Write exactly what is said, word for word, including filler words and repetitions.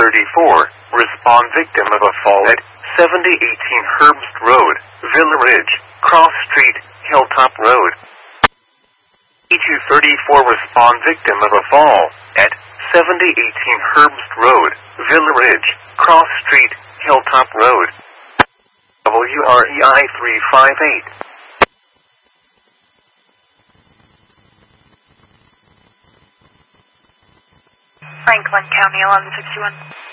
thirty-four, respond victim of a fall at seventy eighteen Herbst Road, Villa Ridge, Cross Street, Hilltop Road. E two thirty-four, respond victim of a fall at seventy eighteen Herbst Road, Villa Ridge, Cross Street, Hilltop Road. W R E I three five eight. Franklin County eleven sixty-one.